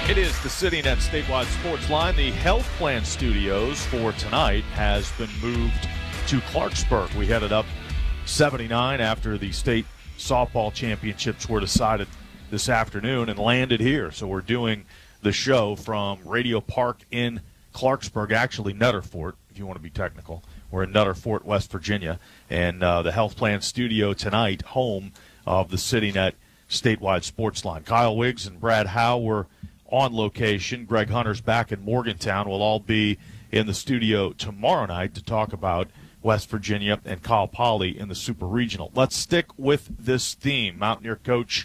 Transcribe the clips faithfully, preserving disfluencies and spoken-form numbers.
It is the CityNet Statewide Sports Line. The Health Plan Studios for tonight has been moved to Clarksburg. We headed up seventy-nine after the state softball championships were decided this afternoon and landed here. So we're doing the show from Radio Park in Clarksburg, actually Nutter Fort, if you want to be technical. We're in Nutter Fort, West Virginia, and uh, the Health Plan Studio tonight, home of the CityNet Statewide Sports Line. Kyle Wiggs and Brad Howe were on location. Greg Hunter's back in Morgantown. We'll all be in the studio tomorrow night to talk about West Virginia and Cal Poly in the Super Regional. Let's stick with this theme. Mountaineer coach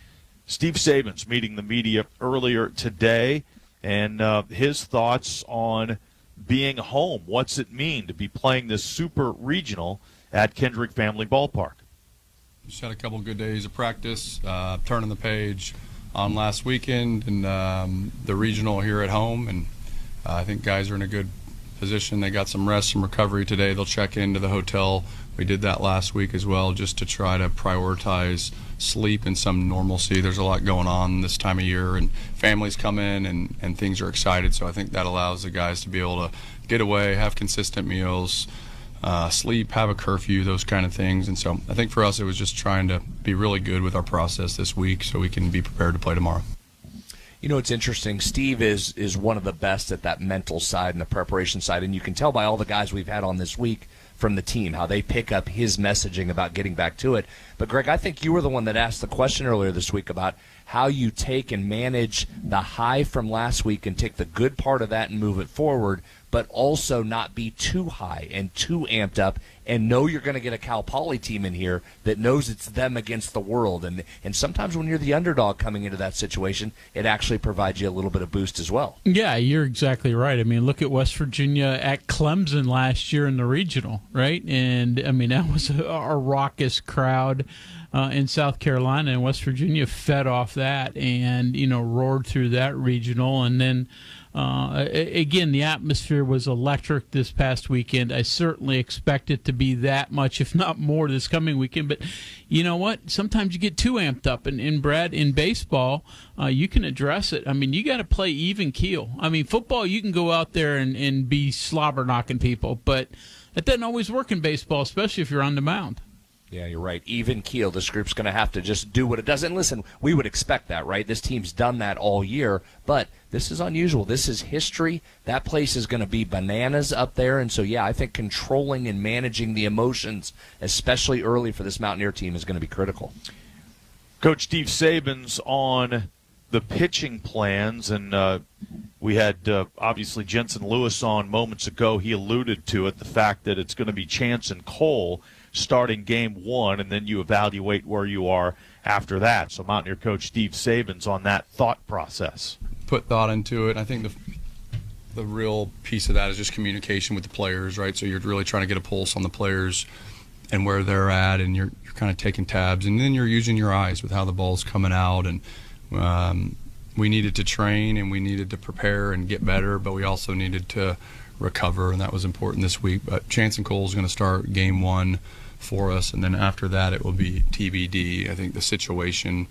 Steve Sabins meeting the media earlier today, and uh, his thoughts on being home. What's it mean to be playing this Super Regional at Kendrick Family Ballpark? Just had a couple good days of practice, uh, turning the page on last weekend and um, the regional here at home, and uh, I think guys are in a good position. They got some rest, some recovery today. They'll check into the hotel. We did that last week as well, just to try to prioritize sleep and some normalcy. There's a lot going on this time of year, and families come in and, and things are excited, so I think that allows the guys to be able to get away, have consistent meals, Uh, sleep, have a curfew, those kind of things. And so I think for us it was just trying to be really good with our process this week so we can be prepared to play tomorrow. You know, it's interesting. Steve is is one of the best at that mental side and the preparation side, and you can tell by all the guys we've had on this week from the team how they pick up his messaging about getting back to it. But, Greg, I think you were the one that asked the question earlier this week about how you take and manage the high from last week and take the good part of that and move it forward, but also not be too high and too amped up and know you're going to get a Cal Poly team in here that knows it's them against the world. And and sometimes when you're the underdog coming into that situation, it actually provides you a little bit of boost as well. Yeah, you're exactly right. I mean, look at West Virginia at Clemson last year in the regional, right? And, I mean, that was a, a raucous crowd uh, in South Carolina, and West Virginia fed off that and, you know, roared through that regional. And then, Uh, again, the atmosphere was electric this past weekend. I certainly expect it to be that much, if not more, this coming weekend. But you know what? Sometimes you get too amped up. And, and Brad, in baseball, uh, you can address it. I mean, you got to play even keel. I mean, football, you can go out there and, and be slobber knocking people. But that doesn't always work in baseball, especially if you're on the mound. Yeah, you're right. Even keel. This group's going to have to just do what it does. And listen, we would expect that, right? This team's done that all year, but this is unusual. This is history. That place is going to be bananas up there. And so, yeah, I think controlling and managing the emotions, especially early for this Mountaineer team, is going to be critical. Coach Steve Sabins on the pitching plans, and uh, we had uh, obviously Jensen Lewis on moments ago. He alluded to it, the fact that it's going to be Chance and Cole starting game one, and then you evaluate where you are after that. So Mountaineer coach Steve Sabins on that thought process. Put thought into it. I think the the real piece of that is just communication with the players, right? So you're really trying to get a pulse on the players and where they're at, and you're you're kind of taking tabs, and then you're using your eyes with how the ball's coming out. And um, we needed to train and we needed to prepare and get better, but we also needed to recover, and that was important this week. But Chance and Cole is going to start game one for us, and then after that it will be T B D. I think the situation,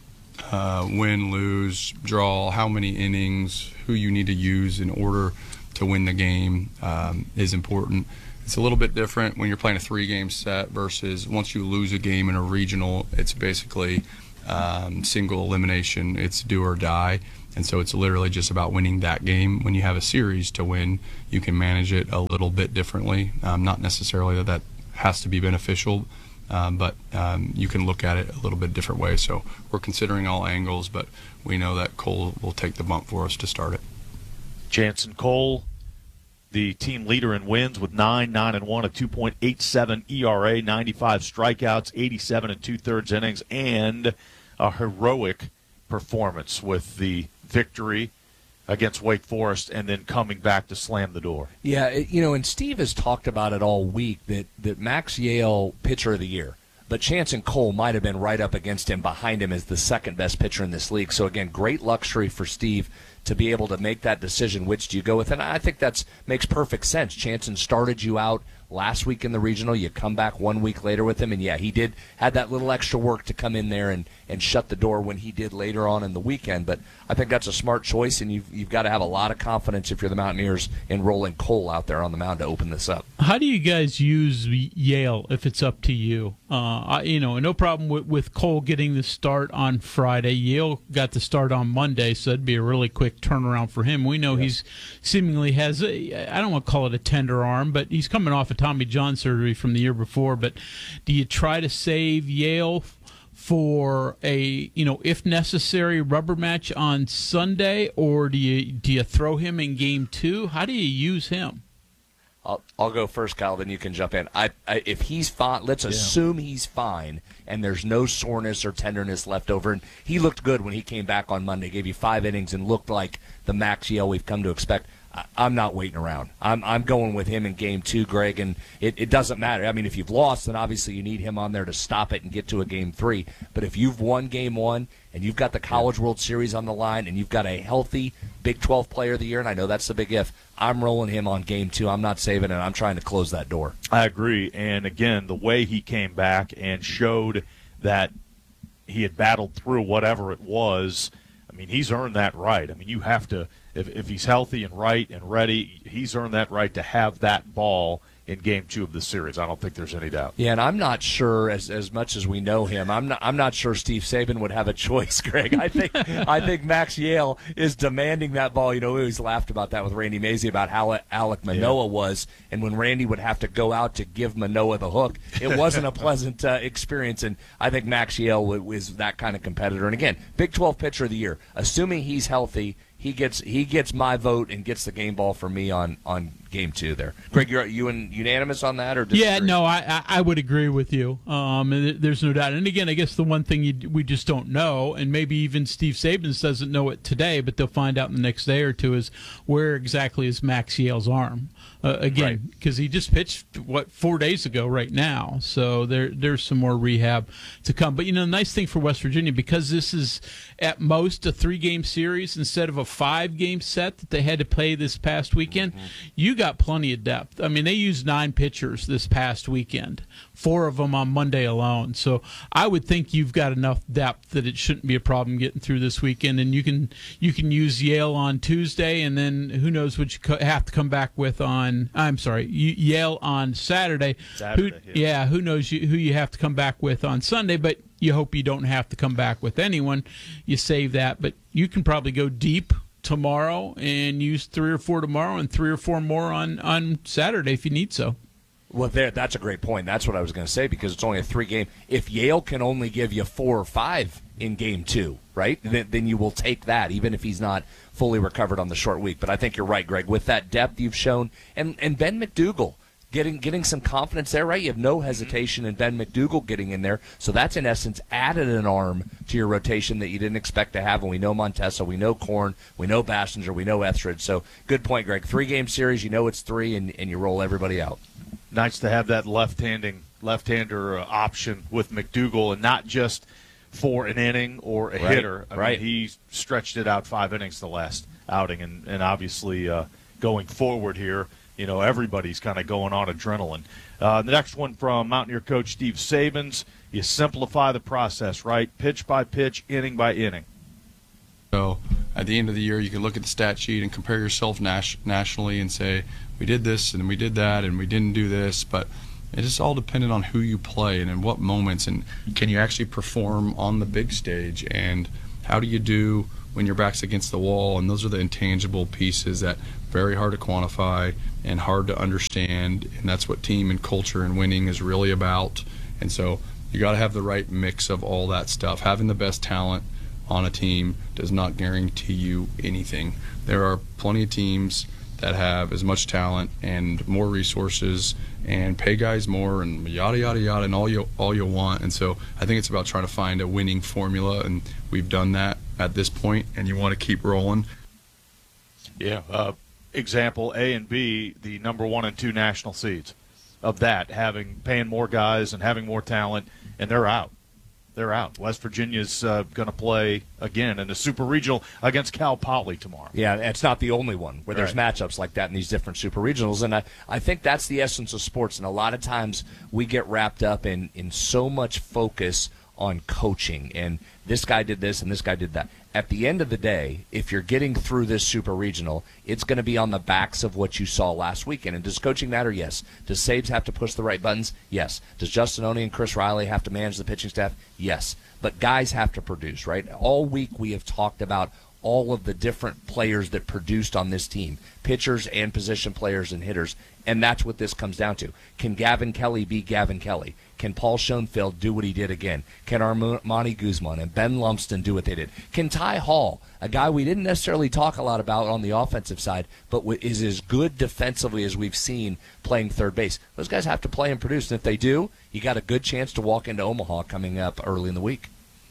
uh, win, lose, draw, how many innings, who you need to use in order to win the game um, is important. It's a little bit different when you're playing a three-game set versus once you lose a game in a regional, it's basically um, single elimination. It's do or die. And so it's literally just about winning that game. When you have a series to win, you can manage it a little bit differently. Um, not necessarily that that has to be beneficial, um, but um, you can look at it a little bit different way. So we're considering all angles, but we know that Cole will take the bump for us to start it. Jansen Cole, the team leader in wins with nine, nine and one, a two point eight seven E R A, ninety-five strikeouts, eighty-seven and two-thirds innings, and a heroic performance with the victory against Wake Forest and then coming back to slam the door. Yeah, it, you know, and Steve has talked about it all week, that, that Max Yale, pitcher of the year, but Chanson Cole might have been right up against him, behind him as the second best pitcher in this league. So again, great luxury for Steve to be able to make that decision. Which do you go with? And I think that makes perfect sense. Chanson started you out last week in the regional. You come back one week later with him, and yeah, he did had that little extra work to come in there and, and shut the door when he did later on in the weekend. But I think that's a smart choice, and you've, you've got to have a lot of confidence if you're the Mountaineers in rolling Cole out there on the mound to open this up. How do you guys use Yale if it's up to you? Uh, I, you know, no problem with, with Cole getting the start on Friday. Yale got the start on Monday, so it'd be a really quick turnaround for him. We know yeah. he's seemingly has, a, I don't want to call it a tender arm, but he's coming off a Tommy John surgery from the year before. But do you try to save Yale for a, you know, if necessary, rubber match on Sunday, or do you do you throw him in game two? How do you use him? I'll, I'll go first, Kyle, then you can jump in. I, I if he's fine, let's yeah. assume he's fine and there's no soreness or tenderness left over. And he looked good when he came back on Monday, gave you five innings and looked like the Max Yale we've come to expect. I'm not waiting around. I'm I'm going with him in game two, Greg, and it, it doesn't matter. I mean, if you've lost, then obviously you need him on there to stop it and get to a game three. But if you've won game one and you've got the College World Series on the line and you've got a healthy Big twelve player of the year, and I know that's the big if, I'm rolling him on game two. I'm not saving it. I'm trying to close that door. I agree. And, again, the way he came back and showed that he had battled through whatever it was, I mean, he's earned that right. I mean, you have to – If, if he's healthy and right and ready, he's earned that right to have that ball in game two of the series. I don't think there's any doubt. Yeah, and I'm not sure, as as much as we know him, I'm not I'm not sure Steve Saban would have a choice, Greg. I think I think Max Yale is demanding that ball. You know, we always laughed about that with Randy Mazey about how Alek Manoah yeah. was, and when Randy would have to go out to give Manoah the hook, it wasn't a pleasant uh, experience. And I think Max Yale is that kind of competitor. And again, Big twelve pitcher of the year, assuming he's healthy. He gets he gets my vote and gets the game ball for me on, on game two there. Greg, you're you and unanimous on that or disagree? Yeah, no, I I would agree with you. Um, and there's no doubt. And again, I guess the one thing you, we just don't know, and maybe even Steve Saban doesn't know it today, but they'll find out in the next day or two, is where exactly is Max Yale's arm? Uh, again, because right. he just pitched what four days ago right now, so there there's some more rehab to come. But you know, the nice thing for West Virginia, because this is at most a three-game series instead of a five-game set that they had to play this past weekend, mm-hmm. you got plenty of depth. I mean, they used nine pitchers this past weekend, four of them on Monday alone. So I would think you've got enough depth that it shouldn't be a problem getting through this weekend. And you can you can use Yale on Tuesday, and then who knows what you co- have to come back with on. I'm sorry, Yale on Saturday. Saturday who, yeah. yeah, who knows you, who you have to come back with on Sunday, but you hope you don't have to come back with anyone. You save that, but you can probably go deep tomorrow and use three or four tomorrow and three or four more on, on Saturday if you need so. Well, there, that's a great point. That's what I was going to say, because it's only a three-game. If Yale can only give you four or five in game two, right, then, then you will take that, even if he's not fully recovered on the short week. But I think you're right, Greg, with that depth you've shown. And, and Ben McDougal, getting getting some confidence there, right? You have no hesitation in Ben McDougal getting in there. So that's, in essence, added an arm to your rotation that you didn't expect to have. And we know Montessa, we know Korn, we know Bassinger, we know Etheridge. So good point, Greg. Three-game series, you know it's three, and, and you roll everybody out. Nice to have that left-handing left-hander uh, option with McDougal, and not just for an inning or a right. hitter. I right. mean, he stretched it out five innings the last outing, and, and obviously uh, going forward here, you know, everybody's kind of going on adrenaline. Uh, the next one from Mountaineer coach Steve Sabans, you simplify the process, right? Pitch by pitch, inning by inning. So at the end of the year, you can look at the stat sheet and compare yourself nas- nationally and say, we did this and we did that and we didn't do this, but it is all dependent on who you play and in what moments, and can you actually perform on the big stage, and how do you do when your back's against the wall. And those are the intangible pieces that very hard to quantify and hard to understand, and that's what team and culture and winning is really about. And so you got to have the right mix of all that stuff. Having the best talent on a team does not guarantee you anything. There are plenty of teams that have as much talent and more resources and pay guys more and yada yada yada and all you all you want. And so I think it's about trying to find a winning formula, and we've done that at this point, and you want to keep rolling. Yeah. Uh, example A and B, the number one and two national seeds. of that, having paying more guys and having more talent, and they're out. They're out. West Virginia's uh, going to play again in the Super Regional against Cal Poly tomorrow. Yeah, it's not the only one where there's Right. matchups like that in these different Super Regionals. And I, I think that's the essence of sports. And a lot of times we get wrapped up in, in so much focus on coaching. And this guy did this and this guy did that. At the end of the day, if you're getting through this Super Regional, it's going to be on the backs of what you saw last weekend. And does coaching matter? Yes. Does Sabes have to push the right buttons? Yes. Does Justin Oney and Chris Riley have to manage the pitching staff? Yes. But guys have to produce, right? All week we have talked about all of the different players that produced on this team, pitchers and position players and hitters, and that's what this comes down to. Can Gavin Kelly be Gavin Kelly? Can Paul Schoenfeld do what he did again? Can Armani Guzman and Ben Lumsden do what they did? Can Ty Hall, a guy we didn't necessarily talk a lot about on the offensive side, but is as good defensively as we've seen playing third base? Those guys have to play and produce, and if they do, you got a good chance to walk into Omaha coming up early in the week.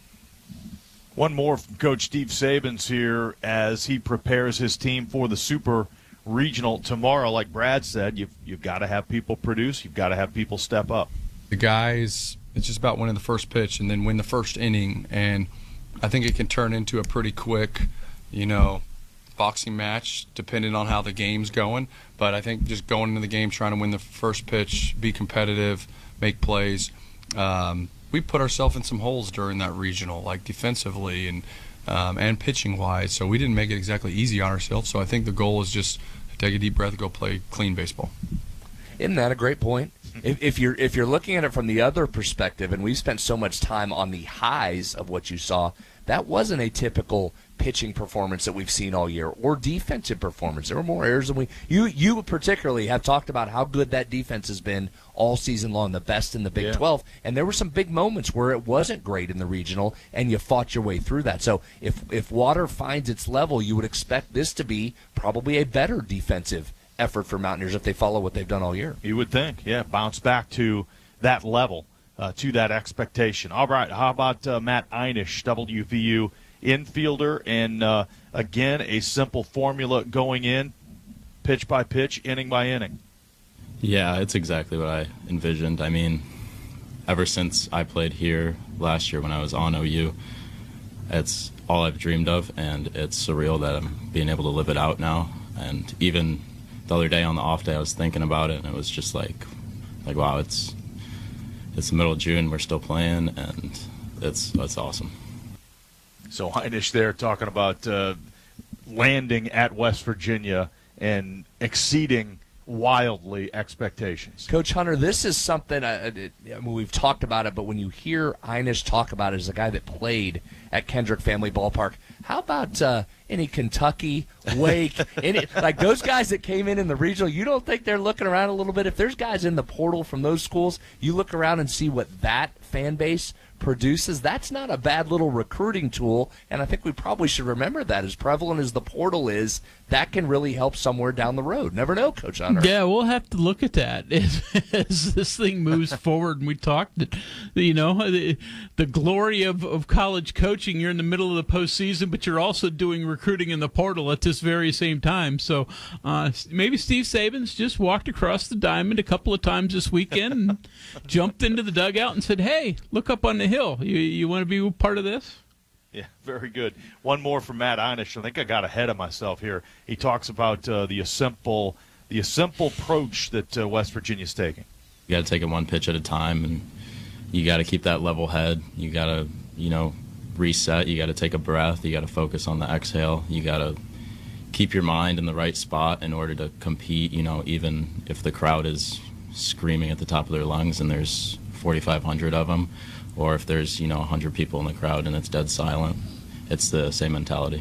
One more from Coach Steve Sabins here as he prepares his team for the Super Regional tomorrow. Like Brad said, you've, you've got to have people produce. You've got to have people step up. The guys, it's just about winning the first pitch and then win the first inning. And I think it can turn into a pretty quick, you know, boxing match depending on how the game's going. But I think just going into the game, trying to win the first pitch, be competitive, make plays. Um, we put ourselves in some holes during that regional, like defensively and um, and pitching wise. So we didn't make it exactly easy on ourselves. So I think the goal is just to take a deep breath and go play clean baseball. Isn't that a great point? If, if you're if you're looking at it from the other perspective, and we've spent so much time on the highs of what you saw, that wasn't a typical pitching performance that we've seen all year, or defensive performance. There were more errors than we. You you particularly have talked about how good that defense has been all season long, the best in the Big Yeah. twelve. And there were some big moments where it wasn't great in the regional, and you fought your way through that. So if if water finds its level, you would expect this to be probably a better defensive effort for Mountaineers if they follow what they've done all year. You would think, yeah, bounce back to that level, uh, to that expectation. All right, how about uh, Matt Einish, W V U infielder, and uh, again, a simple formula going in, pitch by pitch, inning by inning. Yeah, it's exactly what I envisioned. I mean, ever since I played here last year when I was on O U, it's all I've dreamed of, and it's surreal that I'm being able to live it out now. And even the other day on the off day, I was thinking about it, and it was just like, like wow, it's it's the middle of June, we're still playing, and it's it's awesome. So Einish there talking about uh, landing at West Virginia and exceeding wildly expectations. Coach Hunter, this is something, uh, it, I mean, we've talked about it, but when you hear Einish talk about it as a guy that played at Kendrick Family Ballpark, how about uh, any Kentucky, Wake, any, like those guys that came in in the regional, you don't think they're looking around a little bit? If there's guys in the portal from those schools, you look around and see what that fan base produces. That's not a bad little recruiting tool, and I think we probably should remember that. As prevalent as the portal is, that can really help somewhere down the road. Never know, Coach Hunter. Yeah, we'll have to look at that as, as this thing moves forward. And we talked, you know, the, the glory of, of college coaching. You're in the middle of the postseason, but you're also doing recruiting in the portal at this very same time. So uh, maybe Steve Sabins just walked across the diamond a couple of times this weekend and jumped into the dugout and said, hey, look up on the hill. You, you want to be part of this? Yeah, very good. One more from Matt Einish. I think I got ahead of myself here. He talks about uh, the simple, the simple approach that uh, West Virginia's taking. You got to take it one pitch at a time, and you got to keep that level head. You got to, you know, reset. You got to take a breath. You got to focus on the exhale. You got to keep your mind in the right spot in order to compete. You know, even if the crowd is screaming at the top of their lungs and there's forty-five hundred of them, or if there's, you know, one hundred people in the crowd and it's dead silent, it's the same mentality.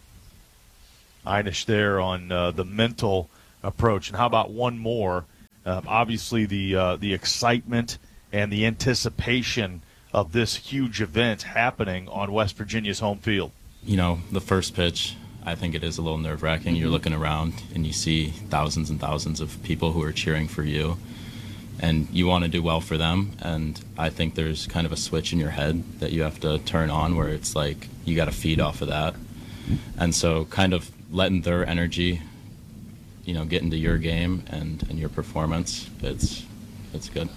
Einish there on uh, the mental approach. And how about one more? Uh, obviously, the uh, the excitement and the anticipation of this huge event happening on West Virginia's home field. You know, the first pitch, I think it is a little nerve-wracking. You're looking around and you see thousands and thousands of people who are cheering for you, and you want to do well for them. And I think there's kind of a switch in your head that you have to turn on where it's like you got to feed off of that. And so kind of letting their energy, you know, get into your game and, and your performance, it's it's good.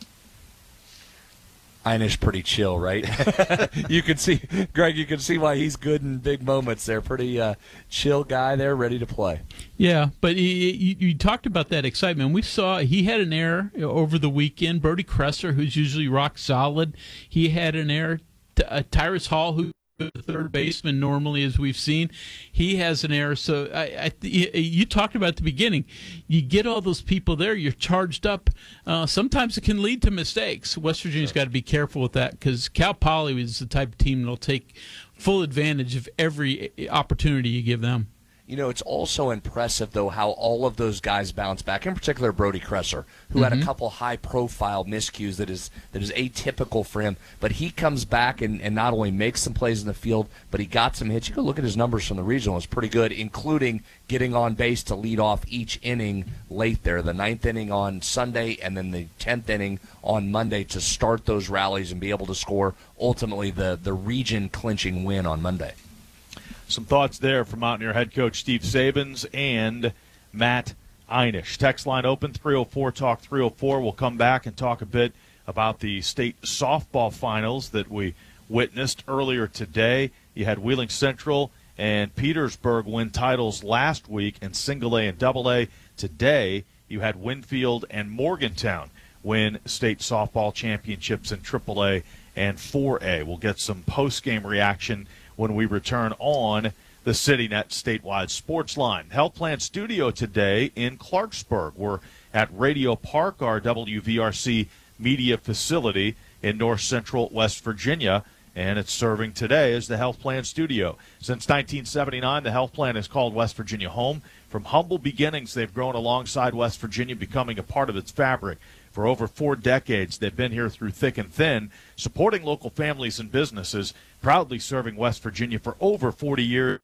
Einish pretty chill, right? You can see, Greg, you can see why he's good in big moments there. Pretty uh, chill guy there, ready to play. Yeah, but he, you, you talked about that excitement. We saw he had an error over the weekend. Brody Kresser, who's usually rock solid, he had an error. Uh, Tyrus Hall, who the third baseman normally, as we've seen, he has an error. So I, I, you talked about at the beginning, you get all those people there, you're charged up. Uh, sometimes it can lead to mistakes. West Virginia's got to be careful with that because Cal Poly is the type of team that'll take full advantage of every opportunity you give them. You know, it's also impressive, though, how all of those guys bounce back, in particular Brody Kresser, who mm-hmm. had a couple high-profile miscues that is that is atypical for him. But he comes back and, and not only makes some plays in the field, but he got some hits. You go look at his numbers from the regional. It's pretty good, including getting on base to lead off each inning late there, the ninth inning on Sunday and then the tenth inning on Monday to start those rallies and be able to score, ultimately, the, the region-clinching win on Monday. Some thoughts there from Mountaineer head coach Steve Sabins and Matt Einish. Text line open, three oh four talk three oh four. We'll come back and talk a bit about the state softball finals that we witnessed earlier today. You had Wheeling Central and Petersburg win titles last week in single A and double A. Today, you had Winfield and Morgantown win state softball championships in triple A and four A. We'll get some post-game reaction when we return on the CityNet Statewide Sports Line. Health Plan Studio today in Clarksburg. We're at Radio Park, our W V R C media facility in north central West Virginia, and it's serving today as the Health Plan Studio. Since nineteen seventy-nine, the Health Plan has called West Virginia home. From humble beginnings, they've grown alongside West Virginia, becoming a part of its fabric. For over four decades, they've been here through thick and thin, supporting local families and businesses, proudly serving West Virginia for over forty years.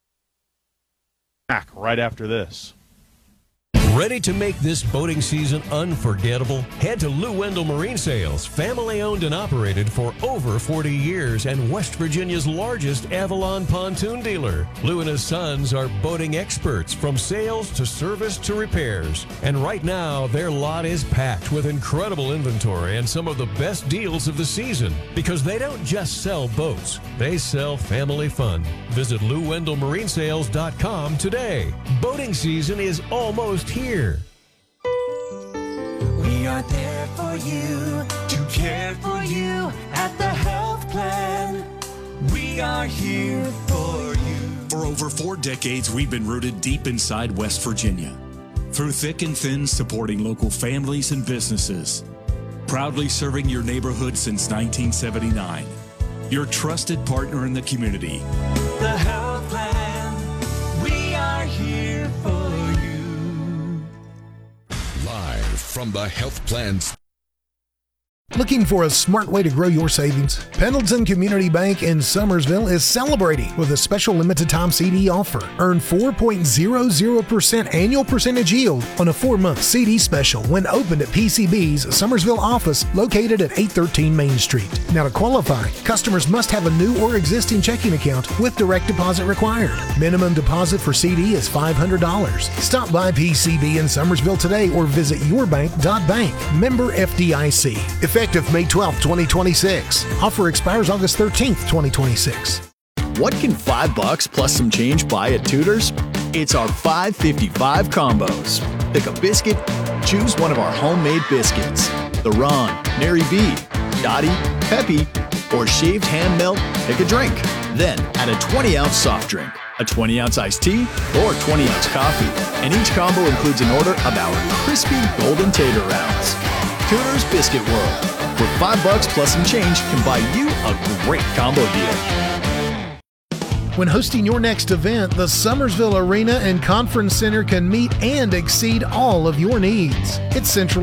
Back right after this. Ready to make this boating season unforgettable? Head to Lou Wendell Marine Sales, family owned and operated for over forty years and West Virginia's largest Avalon pontoon dealer. Lou and his sons are boating experts from sales to service to repairs. And right now, their lot is packed with incredible inventory and some of the best deals of the season. Because they don't just sell boats, they sell family fun. Visit Lou Wendell Marine Sales dot com today. Boating season is almost here. Here. We are there for you, to care for you at the Health Plan. We are here for you. For over four decades, we've been rooted deep inside West Virginia. Through thick and thin, supporting local families and businesses. Proudly serving your neighborhood since nineteen seventy-nine. Your trusted partner in the community. The Health Plan. We are here for you. Live from the Health Plan. Looking for a smart way to grow your savings? Pendleton Community Bank in Summersville is celebrating with a special limited time C D offer. Earn four point zero zero percent annual percentage yield on a four-month C D special when opened at P C B's Summersville office located at eight thirteen Main Street. Now to qualify, customers must have a new or existing checking account with direct deposit required. Minimum deposit for C D is five hundred dollars. Stop by P C B in Summersville today or visit your bank dot bank. Member F D I C. Effective May twelfth, twenty twenty-six. Offer expires August thirteenth, twenty twenty-six. What can five bucks plus some change buy at Tudor's? It's our five fifty-five combos. Pick a biscuit, choose one of our homemade biscuits. The Ron, Mary B, Dottie, Peppy, or shaved ham melt, pick a drink. Then add a twenty ounce soft drink, a twenty ounce iced tea, or twenty ounce coffee. And each combo includes an order of our crispy golden tater rounds. Tudor's Biscuit World, where five bucks plus some change can buy you a great combo deal. When hosting your next event, the Summersville Arena and Conference Center can meet and exceed all of your needs. It's centrally